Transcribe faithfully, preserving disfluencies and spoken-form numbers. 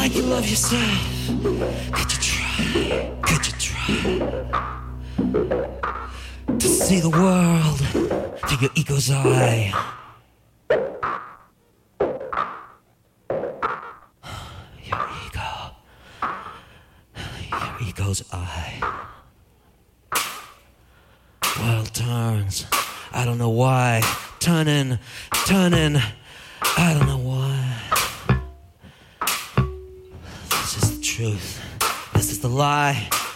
Like you love yourself. Could you try? Could you try to see the world through your ego's eye? Your ego. Your ego's eye. World turns. I don't know why. Turning, turning. I don't know why. This is the truth. This is the lie.